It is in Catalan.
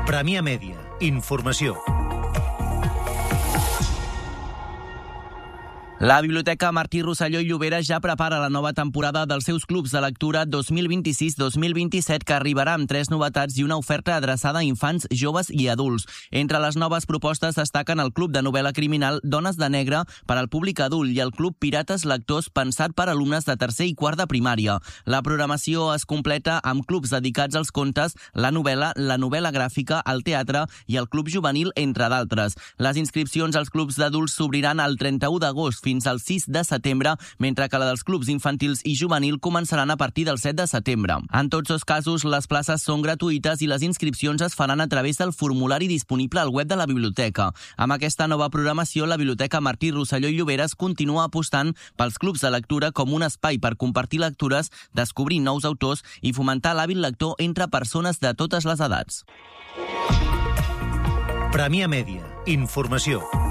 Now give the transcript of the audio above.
Premià Mèdia. Informació. La Biblioteca Martí Rosselló i Llobera ja prepara la nova temporada dels seus clubs de lectura 2026-2027 que arribarà amb 3 novetats i una oferta adreçada a infants, joves i adults. Entre les noves propostes destaquen el Club de Novel·la Criminal Dones de Negre per al públic adult i el Club Pirates Lectors pensat per alumnes de tercer i quart de primària. La programació es completa amb clubs dedicats als contes, la novel·la gràfica, el teatre i el Club Juvenil, entre d'altres. Les inscripcions als clubs d'adults s'obriran el 31 d'agost fins al 6 de setembre, mentre que la dels clubs infantils i juvenil començaran a partir del 7 de setembre. En tots els casos, les places són gratuïtes i les inscripcions es faran a través del formulari disponible al web de la biblioteca. Amb aquesta nova programació, la Biblioteca Martí Rosselló i Lloberes continua apostant pels clubs de lectura com un espai per compartir lectures, descobrir nous autors i fomentar l'hàbit lector entre persones de totes les edats. Premià Mèdia. Informació.